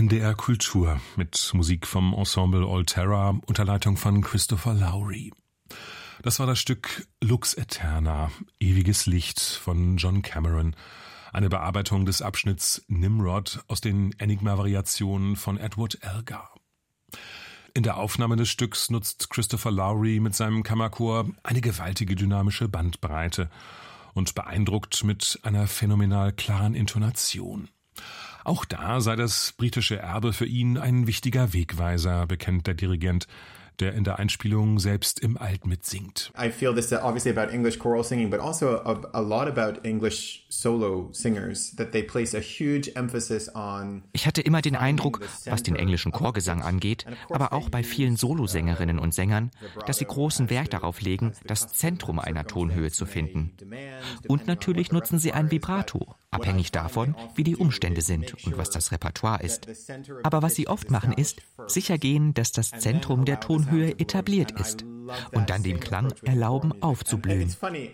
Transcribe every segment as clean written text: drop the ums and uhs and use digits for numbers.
NDR Kultur mit Musik vom Ensemble Alterra unter Leitung von Christopher Lowry. Das war das Stück Lux Aeterna, Ewiges Licht von John Cameron, eine Bearbeitung des Abschnitts Nimrod aus den Enigma-Variationen von Edward Elgar. In der Aufnahme des Stücks nutzt Christopher Lowry mit seinem Kammerchor eine gewaltige dynamische Bandbreite und beeindruckt mit einer phänomenal klaren Intonation. Auch da sei das britische Erbe für ihn ein wichtiger Wegweiser, bekennt der Dirigent, der in der Einspielung selbst im Alt mitsingt. I feel this obviously about English choral singing, but also a lot about English solo singers, that they place a huge emphasis on. Ich hatte immer den Eindruck, was den englischen Chorgesang angeht, aber auch bei vielen Solosängerinnen und Sängern, dass sie großen Wert darauf legen, das Zentrum einer Tonhöhe zu finden. Und natürlich nutzen sie ein Vibrato, abhängig davon, wie die Umstände sind und was das Repertoire ist. Aber was sie oft machen ist, sichergehen, dass das Zentrum der Tonhöhe etabliert ist und dann dem Klang erlauben, aufzublühen.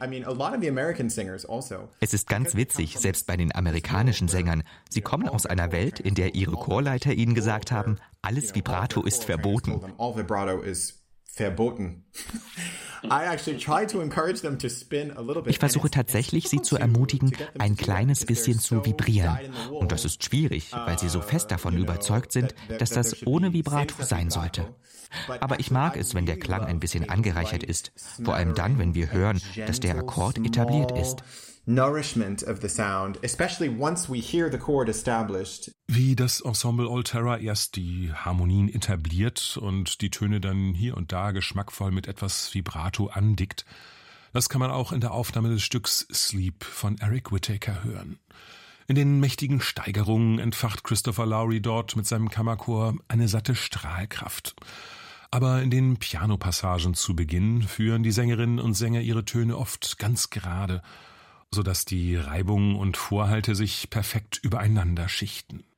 Es ist ganz witzig, selbst bei den amerikanischen Sängern. Sie kommen aus einer Welt, in der ihre Chorleiter ihnen gesagt haben, alles Vibrato ist verboten. Ich versuche tatsächlich, sie zu ermutigen, ein kleines bisschen zu vibrieren. Und das ist schwierig, weil sie so fest davon überzeugt sind, dass das ohne Vibrato sein sollte. Aber ich mag es, wenn der Klang ein bisschen angereichert ist. Vor allem dann, wenn wir hören, dass der Akkord etabliert ist. Nourishment of the sound, especially once we hear the chord established. Wie das Ensemble Alterra erst die Harmonien etabliert und die Töne dann hier und da geschmackvoll mit etwas Vibrato andickt, das kann man auch in der Aufnahme des Stücks Sleep von Eric Whittaker hören. In den mächtigen Steigerungen entfacht Christopher Lowry dort mit seinem Kammerchor eine satte Strahlkraft. Aber in den Pianopassagen zu Beginn führen die Sängerinnen und Sänger ihre Töne oft ganz gerade, sodass die Reibung und Vorhalte sich perfekt übereinander schichten.